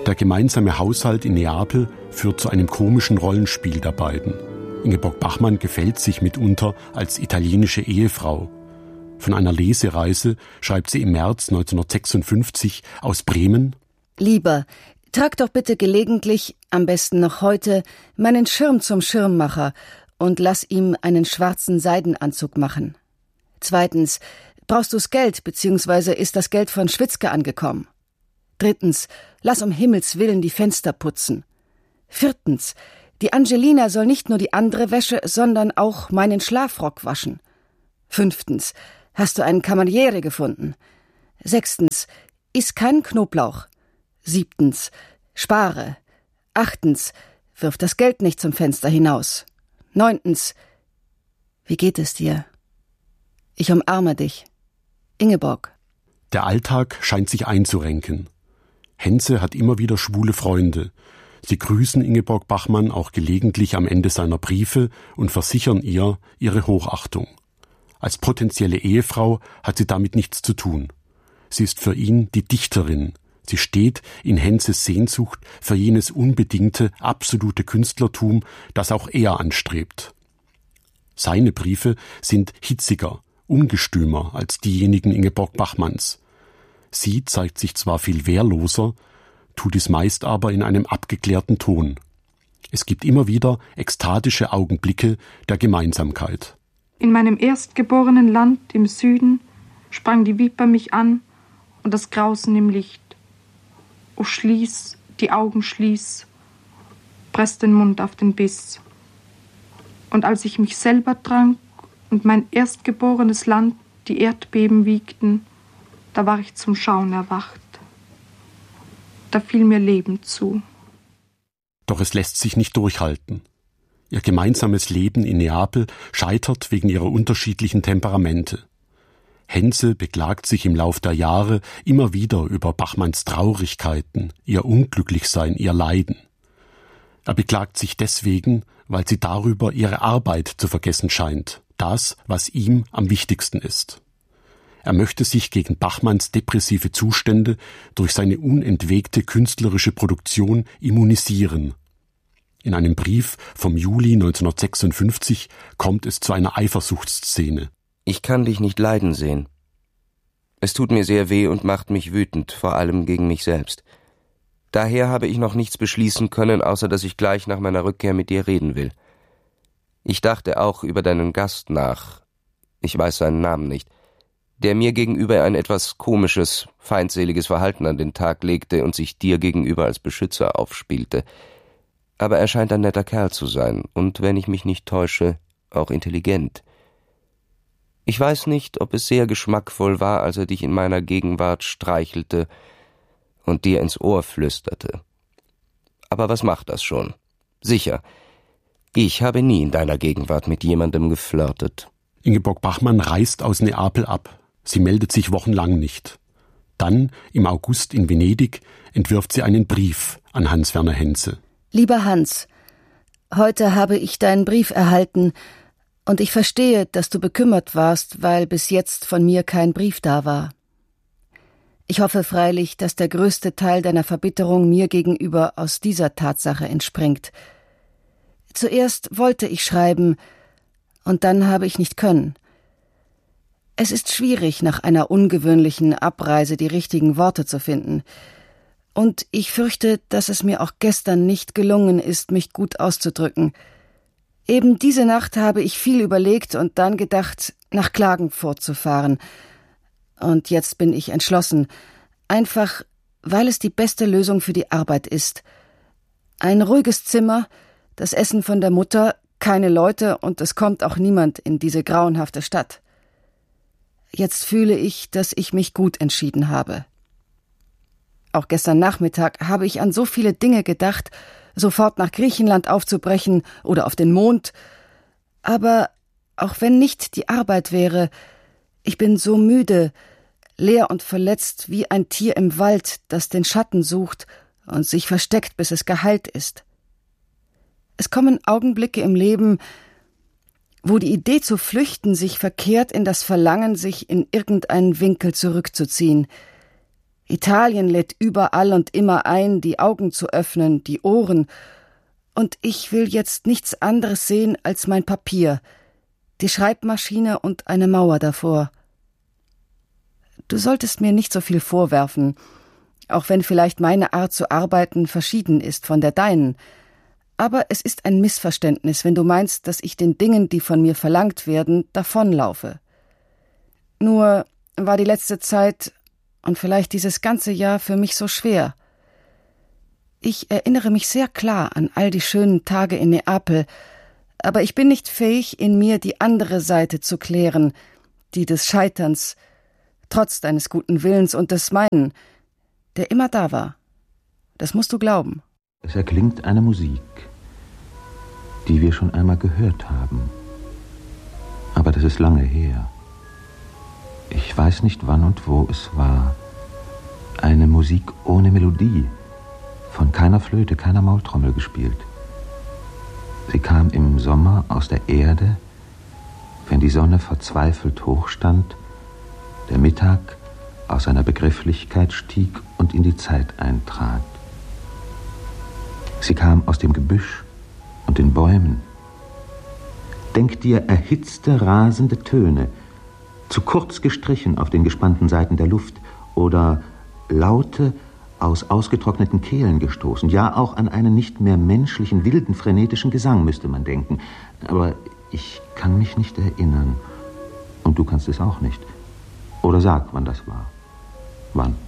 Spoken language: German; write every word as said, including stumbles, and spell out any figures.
Der gemeinsame Haushalt in Neapel führt zu einem komischen Rollenspiel der beiden. Ingeborg Bachmann gefällt sich mitunter als italienische Ehefrau. Von einer Lesereise schreibt sie im März neunzehnhundertsechsundfünfzig aus Bremen: Lieber, trag doch bitte gelegentlich, am besten noch heute, meinen Schirm zum Schirmmacher und lass ihm einen schwarzen Seidenanzug machen. Zweitens, brauchst du's Geld, beziehungsweise ist das Geld von Schwitzke angekommen? Drittens, lass um Himmels Willen die Fenster putzen. Viertens, die Angelina soll nicht nur die andere Wäsche, sondern auch meinen Schlafrock waschen. Fünftens, hast du einen Cameriere gefunden? Sechstens, iss keinen Knoblauch. Siebtens, spare. Achtens, wirf das Geld nicht zum Fenster hinaus. Neuntens, wie geht es dir? Ich umarme dich. Ingeborg. Der Alltag scheint sich einzurenken. Henze hat immer wieder schwule Freunde. Sie grüßen Ingeborg Bachmann auch gelegentlich am Ende seiner Briefe und versichern ihr ihre Hochachtung. Als potenzielle Ehefrau hat sie damit nichts zu tun. Sie ist für ihn die Dichterin. Sie steht in Henzes Sehnsucht für jenes unbedingte, absolute Künstlertum, das auch er anstrebt. Seine Briefe sind hitziger, ungestümer als diejenigen Ingeborg Bachmanns. Sie zeigt sich zwar viel wehrloser, tut es meist aber in einem abgeklärten Ton. Es gibt immer wieder ekstatische Augenblicke der Gemeinsamkeit. In meinem erstgeborenen Land im Süden sprang die Viper mich an und das Grausen im Licht. O schließ, die Augen schließ, press den Mund auf den Biss. Und als ich mich selber trank und mein erstgeborenes Land die Erdbeben wiegten, da war ich zum Schauen erwacht. Da fiel mir Leben zu. Doch es lässt sich nicht durchhalten. Ihr gemeinsames Leben in Neapel scheitert wegen ihrer unterschiedlichen Temperamente. Henze beklagt sich im Lauf der Jahre immer wieder über Bachmanns Traurigkeiten, ihr Unglücklichsein, ihr Leiden. Er beklagt sich deswegen, weil sie darüber ihre Arbeit zu vergessen scheint, das, was ihm am wichtigsten ist. Er möchte sich gegen Bachmanns depressive Zustände durch seine unentwegte künstlerische Produktion immunisieren. In einem Brief vom Juli neunzehnhundertsechsundfünfzig kommt es zu einer Eifersuchtsszene. Ich kann dich nicht leiden sehen. Es tut mir sehr weh und macht mich wütend, vor allem gegen mich selbst. Daher habe ich noch nichts beschließen können, außer dass ich gleich nach meiner Rückkehr mit dir reden will. Ich dachte auch über deinen Gast nach, ich weiß seinen Namen nicht, der mir gegenüber ein etwas komisches, feindseliges Verhalten an den Tag legte und sich dir gegenüber als Beschützer aufspielte. Aber er scheint ein netter Kerl zu sein und, wenn ich mich nicht täusche, auch intelligent. Ich weiß nicht, ob es sehr geschmackvoll war, als er dich in meiner Gegenwart streichelte und dir ins Ohr flüsterte. Aber was macht das schon? Sicher, ich habe nie in deiner Gegenwart mit jemandem geflirtet. Ingeborg Bachmann reist aus Neapel ab. Sie meldet sich wochenlang nicht. Dann, im August in Venedig, entwirft sie einen Brief an Hans-Werner Henze. Lieber Hans, heute habe ich deinen Brief erhalten und ich verstehe, dass du bekümmert warst, weil bis jetzt von mir kein Brief da war. Ich hoffe freilich, dass der größte Teil deiner Verbitterung mir gegenüber aus dieser Tatsache entspringt. Zuerst wollte ich schreiben, und dann habe ich nicht können. Es ist schwierig, nach einer ungewöhnlichen Abreise die richtigen Worte zu finden. Und ich fürchte, dass es mir auch gestern nicht gelungen ist, mich gut auszudrücken. Eben diese Nacht habe ich viel überlegt und dann gedacht, nach Klagenfurt zu fahren. Und jetzt bin ich entschlossen, einfach, weil es die beste Lösung für die Arbeit ist. Ein ruhiges Zimmer, das Essen von der Mutter, keine Leute und es kommt auch niemand in diese grauenhafte Stadt. Jetzt fühle ich, dass ich mich gut entschieden habe. Auch gestern Nachmittag habe ich an so viele Dinge gedacht, sofort nach Griechenland aufzubrechen oder auf den Mond. Aber auch wenn nicht die Arbeit wäre, ich bin so müde, leer und verletzt wie ein Tier im Wald, das den Schatten sucht und sich versteckt, bis es geheilt ist. Es kommen Augenblicke im Leben, wo die Idee zu flüchten sich verkehrt in das Verlangen, sich in irgendeinen Winkel zurückzuziehen. Italien lädt überall und immer ein, die Augen zu öffnen, die Ohren. Und ich will jetzt nichts anderes sehen als mein Papier, die Schreibmaschine und eine Mauer davor. Du solltest mir nicht so viel vorwerfen, auch wenn vielleicht meine Art zu arbeiten verschieden ist von der deinen. Aber es ist ein Missverständnis, wenn du meinst, dass ich den Dingen, die von mir verlangt werden, davonlaufe. Nur war die letzte Zeit und vielleicht dieses ganze Jahr für mich so schwer. Ich erinnere mich sehr klar an all die schönen Tage in Neapel, aber ich bin nicht fähig, in mir die andere Seite zu klären, die des Scheiterns, trotz deines guten Willens und des meinen, der immer da war. Das musst du glauben. Es erklingt eine Musik, die wir schon einmal gehört haben. Aber das ist lange her. Ich weiß nicht, wann und wo es war. Eine Musik ohne Melodie, von keiner Flöte, keiner Maultrommel gespielt. Sie kam im Sommer aus der Erde, wenn die Sonne verzweifelt hochstand, der Mittag aus seiner Begrifflichkeit stieg und in die Zeit eintrat. Sie kam aus dem Gebüsch und den Bäumen. Denk dir erhitzte, rasende Töne, zu kurz gestrichen auf den gespannten Seiten der Luft, oder Laute aus ausgetrockneten Kehlen gestoßen. Ja, auch an einen nicht mehr menschlichen, wilden, frenetischen Gesang müsste man denken. Aber ich kann mich nicht erinnern. Und du kannst es auch nicht. Oder sag, wann das war. Wann?